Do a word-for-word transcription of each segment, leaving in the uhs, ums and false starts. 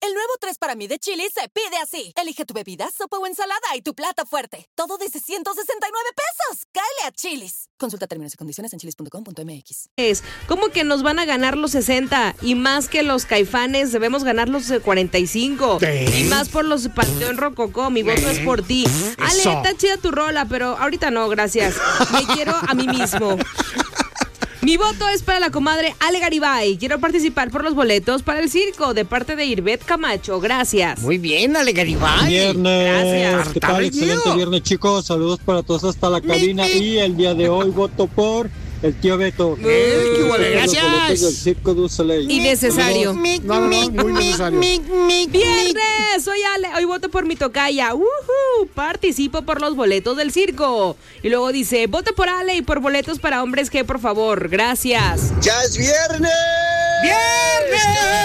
El nuevo tres para mí de Chili's se pide así. Elige tu bebida, sopa o ensalada y tu plato fuerte. Todo desde ciento sesenta y nueve pesos. Cáele a Chili's. Consulta términos y condiciones en chilis punto com punto m x. Es como que nos van a ganar los sesenta y más que los Caifanes debemos ganar los cuarenta y cinco. ¿Qué? Y más por los Panteón Rococó. Mi voto ¿Qué? Es por ti. Ale, está chida tu rola, pero ahorita no, gracias. Me quiero a mí mismo. Mi voto es para la comadre Ale Garibay. Quiero participar por los boletos para el circo de parte de Irbet Camacho. Gracias. Muy bien, Ale Garibay. Viernes. Gracias. ¿Qué tal? Excelente viernes, chicos. Saludos para todos hasta la cabina. Y el día de hoy voto por el tío Beto. Eh, qué bueno, gracias. Del Circo du Soleil. Innecesario. No, no, no, muy necesario. Viernes, soy Ale. Hoy voto por mi tocaya. Uh-huh. Participo por los boletos del circo. Y luego dice, voto por Ale y por boletos para hombres G, por favor. Gracias. ¡Ya es viernes! ¡Viernes!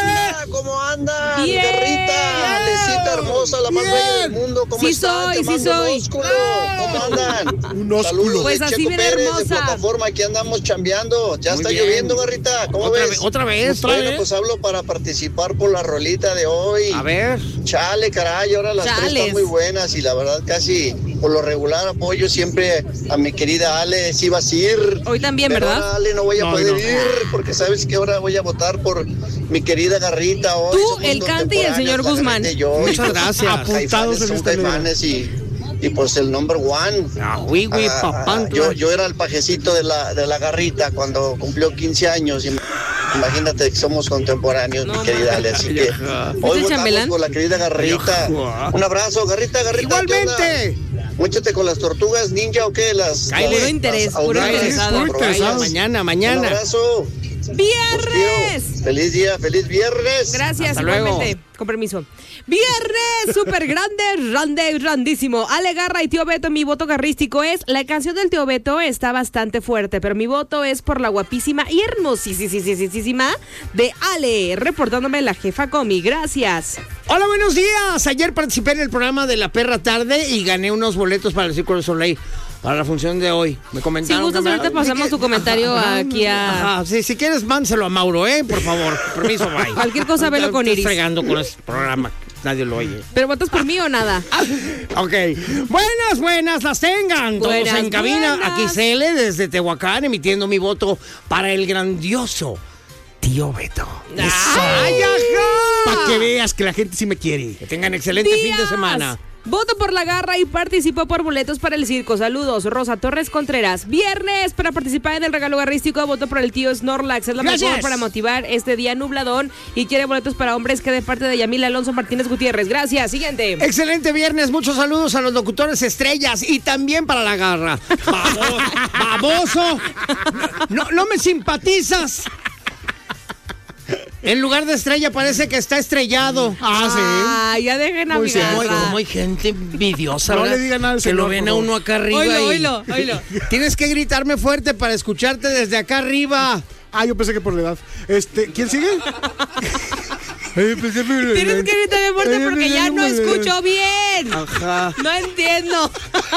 ¿Cómo anda? Bien. Mi perrita, Alecita hermosa, la más Bien. bella del mundo. ¿Cómo Sí están? soy, Te sí mando soy. un ósculo. ¿Cómo andan? Un ósculo. Saludos Pues de así Checo bien Pérez, hermosa. de plataforma, aquí andamos chambeando. Ya Muy está bien. lloviendo, Garrita. ¿Cómo Otra ves? vez, otra vez, otra Bueno, vez. pues hablo para participar por la rolita de hoy. A ver. Chale, caray, ahora las tres Chales. están muy buenas y la verdad casi por lo regular apoyo siempre a mi querida Ale, sí vas a ir. Hoy también, Pero ¿verdad? ahora, Ale, no voy a No, poder no. ir porque sabes que ahora voy a votar por mi querida Garrita hoy. Tú, Somos el Cante y el señor contemporáneos, la Guzmán. Garrita y yo. Muchas Y, pues, gracias. Caifanes Apuntados en son esta línea. Caifanes y, y pues el number one. Ah, güey, güey, Ah, papá. yo, yo era el pajecito de la, de la Garrita cuando cumplió quince años. y Imagínate que somos contemporáneos, No, mi querida Ale. Así que Ajá. hoy ¿Es el votamos chambelán? por la querida Garrita. Ajá. Un abrazo, Garrita, Garrita. ¿qué onda? Igualmente. Múchate con las tortugas ninja o qué? Las, Cáele. las- Puro interés, las puro audaces, interesado. las Puro interesado. probadas. Mañana, Un mañana. abrazo. Los ¡Viernes! quiero. Feliz día, feliz viernes. Gracias, Hasta igualmente. luego. Con permiso. Viernes, súper grande, grande, grandísimo. Ale Garra y Tío Beto, mi voto garrístico es, la canción del Tío Beto está bastante fuerte, pero mi voto es por la guapísima y hermosísima de Ale, reportándome la jefa Comi. Gracias. Hola, buenos días. Ayer participé en el programa de La Perra Tarde y gané unos boletos para el Circo du Soleil. Para la función de hoy. Me Si comentaron. gustas, que me- ahorita pasamos tu comentario aquí a... Ajá, sí, si quieres, mánselo a Mauro, ¿eh? Por favor. Permiso, bye. Cualquier cosa, velo con Estoy Iris. fregando con este programa. Nadie lo oye. ¿Pero votas por mí o nada? Ok. Buenas, buenas, las tengan. Todos Buenas, en cabina. buenas. Aquí Cele, desde Tehuacán, emitiendo mi voto para el grandioso Tío Beto. ¡Ay, ajá! Para que veas que la gente sí me quiere. Que tengan excelente fin de Días. semana. Voto por la Garra y participo por boletos para el circo. Saludos, Rosa Torres Contreras. Viernes, para participar en el regalo garrístico, voto por el tío Snorlax. Es la Gracias. mejor para motivar este día nubladón. Y quiere boletos para hombres que de parte de Yamila Alonso Martínez Gutiérrez. Gracias. Siguiente. Excelente viernes, muchos saludos a los locutores estrellas y también para la Garra. Baboso, baboso. No, no me simpatizas. En lugar de estrella parece que está estrellado. Ah, ya dejen a Muy mi cierto. Como, Garra. como hay gente envidiosa, No ¿verdad? le digan nada al que lo señor, ven por a favor. uno acá arriba. Oílo, y- oílo, oílo. Tienes que gritarme fuerte para escucharte desde acá arriba. Ah, yo pensé que por la edad. Este, ¿quién sigue? Ay, pensé por la Tienes edad. que gritarme fuerte porque ya no escucho bien. Ajá. No entiendo.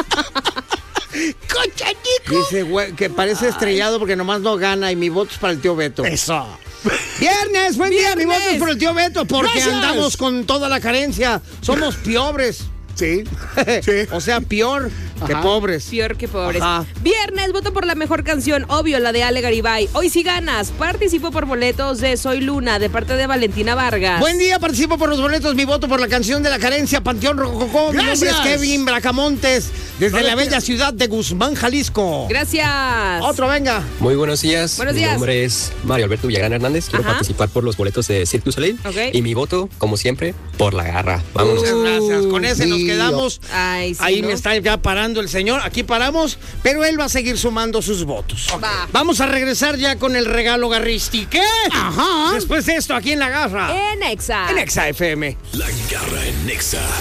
Dice, güey, que parece estrellado porque nomás no gana y mi voto es para el tío Beto. Eso. Viernes, buen día, mi Viernes. voto es por el tío Beto porque Gracias. andamos con toda la carencia. Somos piobres. Sí. Sí. O sea, peor que Ajá. pobres. Peor que pobres. Ajá. Viernes, voto por la mejor canción, obvio, la de Ale Garibay. Hoy sí ganas. Participo por boletos de Soy Luna, de parte de Valentina Vargas. Buen día, participo por los boletos, mi voto por la canción de la carencia, Panteón Rococó. Mi nombre es Gracias. Kevin Bracamontes, desde la bella ciudad de Guzmán, Jalisco. Gracias. Otro, venga. Muy buenos días. Buenos Mi días. nombre es Mario Alberto Villagrán Hernández. Quiero Ajá. participar por los boletos de Cirque du Soleil. Ok. Y mi voto, como siempre, por la Garra. Vámonos. Muchas gracias. Con ese nos Tío. quedamos. Ay, sí, Ahí ¿no? me está ya parando el señor. Aquí paramos, pero él va a seguir sumando sus votos. Va. Vamos a regresar ya con el regalo garristique. Ajá. Después de esto, aquí en La Garra. En Exa. En Exa F M. La Garra en Nexa.